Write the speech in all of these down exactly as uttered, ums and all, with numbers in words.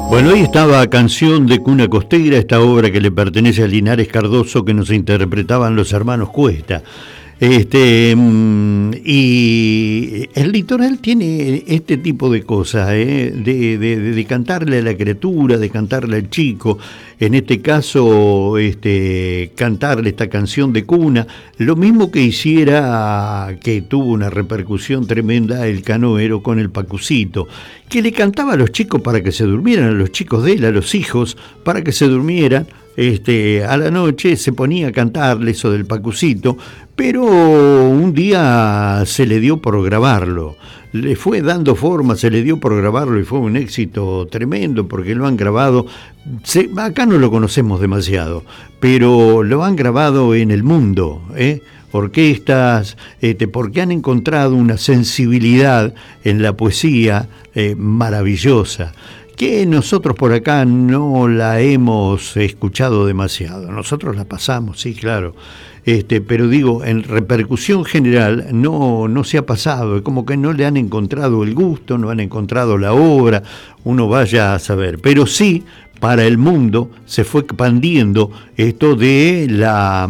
Bueno, ahí estaba Canción de Cuna Costera, esta obra que le pertenece a Linares Cardoso, que nos interpretaban los hermanos Cuesta. Este, mm, y el litoral tiene este tipo de cosas, ¿eh? de, de, de cantarle a la criatura, de cantarle al chico, en este caso este, cantarle esta canción de cuna, lo mismo que hiciera, que tuvo una repercusión tremenda, el canoero con el Pacucito, que le cantaba a los chicos para que se durmieran, a los chicos de él, a los hijos, para que se durmieran. Este, a la noche se ponía a cantarle eso del Pacucito, pero un día se le dio por grabarlo, le fue dando forma, se le dio por grabarlo y fue un éxito tremendo porque lo han grabado, se, acá no lo conocemos demasiado, pero lo han grabado en el mundo, ¿eh? orquestas, este, porque han encontrado una sensibilidad en la poesía eh, maravillosa, que nosotros por acá no la hemos escuchado demasiado. Nosotros la pasamos, sí, claro, este, pero digo, en repercusión general no, no se ha pasado, es como que no le han encontrado el gusto, no han encontrado la obra, uno vaya a saber, pero sí, para el mundo se fue expandiendo esto de la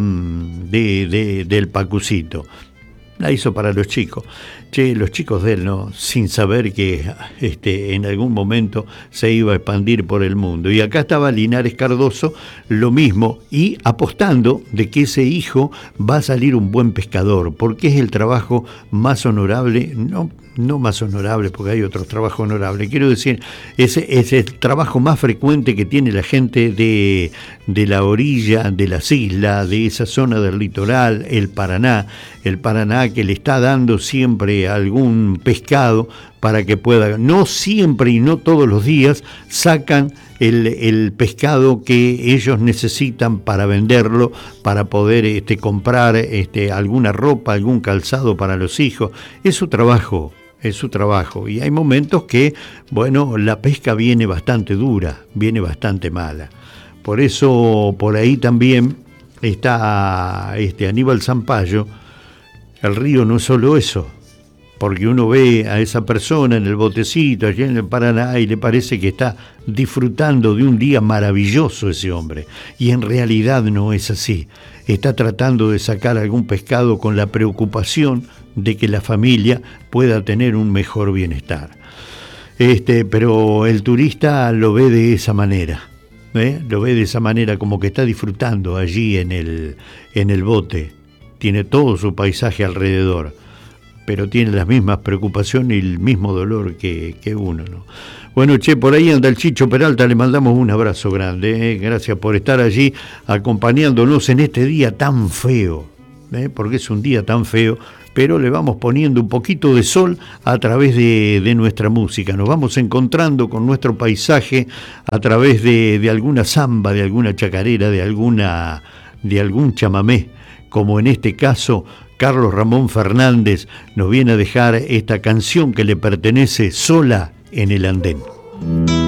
de, de, del Pacucito. La hizo para los chicos. Che, los chicos de él, ¿no? Sin saber que este, en algún momento se iba a expandir por el mundo. Y acá estaba Linares Cardoso, lo mismo, y apostando de que ese hijo va a salir un buen pescador, porque es el trabajo más honorable, no, no más honorable, porque hay otros trabajos honorables, quiero decir, ese es el trabajo más frecuente que tiene la gente de, de la orilla, de las islas, de esa zona del litoral, el Paraná, el Paraná que le está dando siempre algún pescado para que pueda, no siempre y no todos los días, sacan el, el pescado que ellos necesitan para venderlo, para poder este, comprar este, alguna ropa, algún calzado para los hijos. Es su trabajo, es su trabajo. Y hay momentos que, bueno, la pesca viene bastante dura, viene bastante mala. Por eso, por ahí también está este, Aníbal Zampayo. El río no es solo eso, porque uno ve a esa persona en el botecito allá en el Paraná y le parece que está disfrutando de un día maravilloso ese hombre, y en realidad no es así. Está tratando de sacar algún pescado con la preocupación de que la familia pueda tener un mejor bienestar. Este, pero el turista lo ve de esa manera, ¿eh? Lo ve de esa manera, como que está disfrutando allí en el, en el bote. Tiene todo su paisaje alrededor, pero tiene las mismas preocupaciones y el mismo dolor que, que uno, ¿no? Bueno, che, por ahí anda el Chicho Peralta, le mandamos un abrazo grande, ¿eh? Gracias por estar allí acompañándonos en este día tan feo, ¿eh? Porque es un día tan feo, pero le vamos poniendo un poquito de sol a través de, de nuestra música, nos vamos encontrando con nuestro paisaje a través de, de alguna samba, de alguna chacarera, de, alguna, de algún chamamé, como en este caso Carlos Ramón Fernández nos viene a dejar esta canción que le pertenece, Sola en el andén.